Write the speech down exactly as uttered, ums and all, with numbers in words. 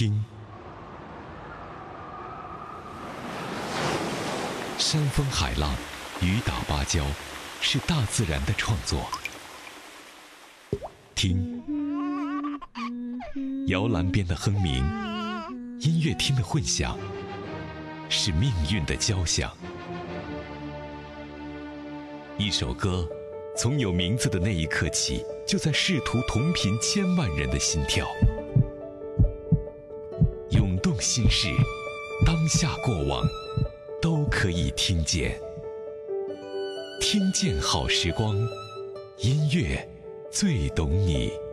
听。山风海浪，雨打芭蕉，是大自然的创作。听，摇篮边的哼鸣，音乐厅的混响，是命运的交响。一首歌，从有名字的那一刻起，就在试图同频千万人的心跳。涌动心事，当下过往，都可以听见。听见好时光，音乐最懂你。